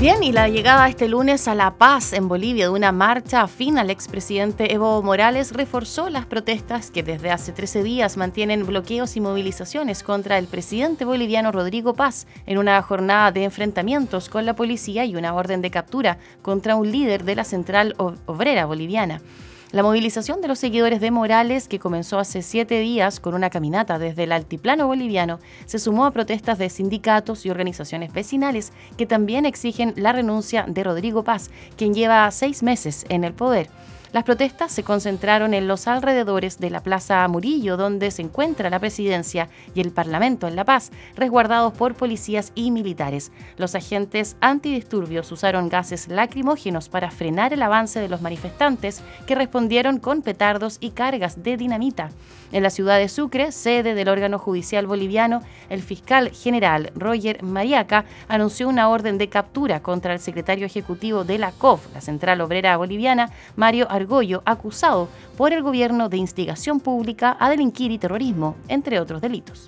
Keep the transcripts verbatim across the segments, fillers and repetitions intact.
Bien, y la llegada este lunes a La Paz, en Bolivia, de una marcha afín al expresidente Evo Morales reforzó las protestas que desde hace trece días mantienen bloqueos y movilizaciones contra el presidente boliviano Rodrigo Paz en una jornada de enfrentamientos con la policía y una orden de captura contra un líder de la Central Obrera Boliviana. La movilización de los seguidores de Morales, que comenzó hace siete días con una caminata desde el altiplano boliviano, se sumó a protestas de sindicatos y organizaciones vecinales que también exigen la renuncia de Rodrigo Paz, quien lleva seis meses en el poder. Las protestas se concentraron en los alrededores de la Plaza Murillo, donde se encuentra la presidencia y el Parlamento en La Paz, resguardados por policías y militares. Los agentes antidisturbios usaron gases lacrimógenos para frenar el avance de los manifestantes, que respondieron con petardos y cargas de dinamita. En la ciudad de Sucre, sede del órgano judicial boliviano, el fiscal general Roger Mariaca anunció una orden de captura contra el secretario ejecutivo de la C O F, la Central Obrera Boliviana, Mario Argüello, acusado por el gobierno de instigación pública a delinquir y terrorismo, entre otros delitos.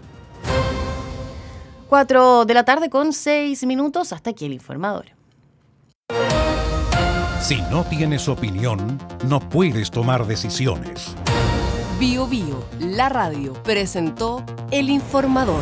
Cuatro de la tarde con seis minutos, hasta aquí el informador. Si no tienes opinión, no puedes tomar decisiones. Bio Bio, la radio, presentó El Informador.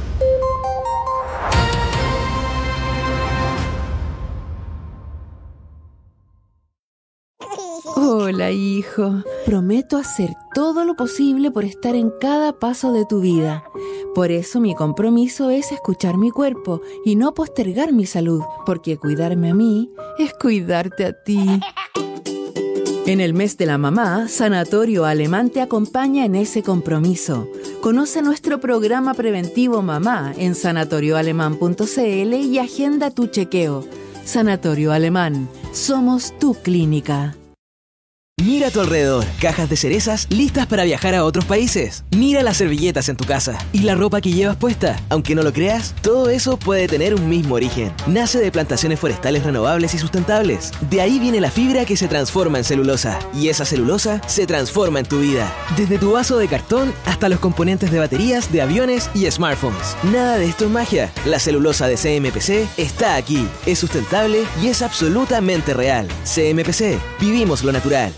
Hola, hijo. Prometo hacer todo lo posible por estar en cada paso de tu vida. Por eso mi compromiso es escuchar mi cuerpo y no postergar mi salud, porque cuidarme a mí es cuidarte a ti. En el mes de la mamá, Sanatorio Alemán te acompaña en ese compromiso. Conoce nuestro programa preventivo Mamá en sanatorio alemán punto c l y agenda tu chequeo. Sanatorio Alemán, somos tu clínica. Mira a tu alrededor, cajas de cerezas listas para viajar a otros países. Mira las servilletas en tu casa y la ropa que llevas puesta. Aunque no lo creas, todo eso puede tener un mismo origen. Nace de plantaciones forestales renovables y sustentables. De ahí viene la fibra que se transforma en celulosa. Y esa celulosa se transforma en tu vida. Desde tu vaso de cartón hasta los componentes de baterías, de aviones y smartphones. Nada de esto es magia. La celulosa de C M P C está aquí. Es sustentable y es absolutamente real. C M P C. Vivimos lo natural.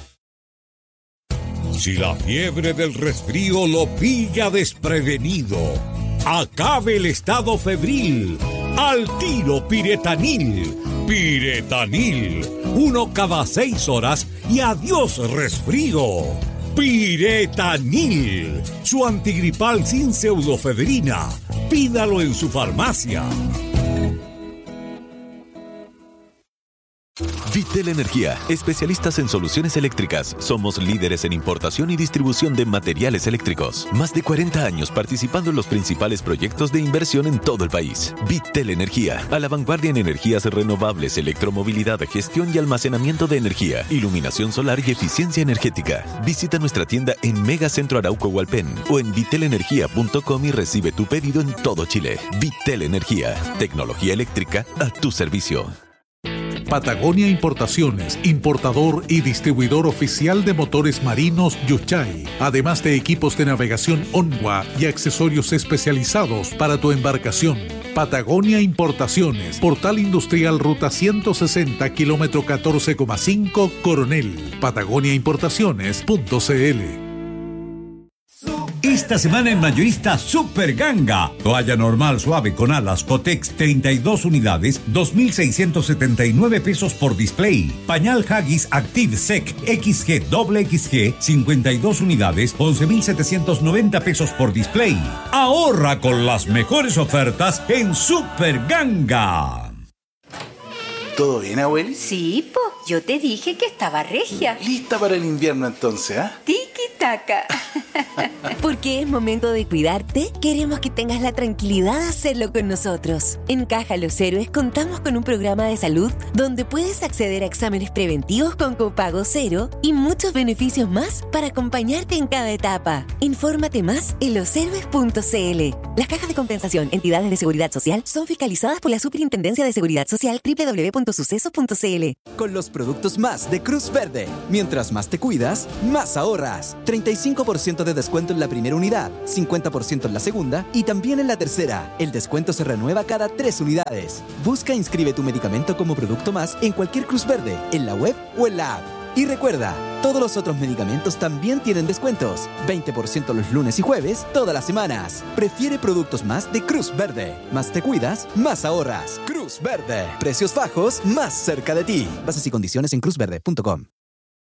Si la fiebre del resfrío lo pilla desprevenido, acabe el estado febril. Al tiro Piretanil. Piretanil. Uno cada seis horas y adiós resfrío. Piretanil. Su antigripal sin pseudofebrina. Pídalo en su farmacia. Vitel Energía, especialistas en soluciones eléctricas. Somos líderes en importación y distribución de materiales eléctricos. Más de cuarenta años participando en los principales proyectos de inversión en todo el país. Vitel Energía, a la vanguardia en energías renovables, electromovilidad, gestión y almacenamiento de energía, iluminación solar y eficiencia energética. Visita nuestra tienda en Megacentro Arauco Hualpén o en vitel energía punto com y recibe tu pedido en todo Chile. Vitel Energía, tecnología eléctrica a tu servicio. Patagonia Importaciones, importador y distribuidor oficial de motores marinos Yuchay, además de equipos de navegación Onwa y accesorios especializados para tu embarcación. Patagonia Importaciones, Portal Industrial Ruta ciento sesenta, kilómetro catorce coma cinco, Coronel. patagonia importaciones punto c l. Esta semana en Mayorista Super Ganga. Toalla normal suave con alas Cotex treinta y dos unidades, dos mil seiscientos setenta y nueve pesos por display. Pañal Haggis Active Sec X G doble X G cincuenta y dos unidades, once mil setecientos noventa pesos por display. Ahorra con las mejores ofertas en Super Ganga. ¿Todo bien, abueli? Sí, po. Yo te dije que estaba regia. Lista para el invierno entonces, ¿ah? ¿eh? Tiki-taka. Porque es momento de cuidarte, queremos que tengas la tranquilidad de hacerlo con nosotros. En Caja Los Héroes contamos con un programa de salud donde puedes acceder a exámenes preventivos con copago cero y muchos beneficios más para acompañarte en cada etapa. Infórmate más en los héroes punto c l. Las cajas de compensación, entidades de seguridad social, son fiscalizadas por la Superintendencia de Seguridad Social doble u doble u doble u punto sucesos punto c l. Con los productos más de Cruz Verde. Mientras más te cuidas, más ahorras. treinta y cinco por ciento de descuento en la primera unidad, cincuenta por ciento en la segunda y también en la tercera. El descuento se renueva cada tres unidades. Busca e inscribe tu medicamento como producto más en cualquier Cruz Verde, en la web o en la app. Y recuerda, todos los otros medicamentos también tienen descuentos. veinte por ciento los lunes y jueves, todas las semanas. Prefiere productos más de Cruz Verde. Más te cuidas, más ahorras. Cruz Verde. Precios bajos, más cerca de ti. Bases y condiciones en cruz verde punto com.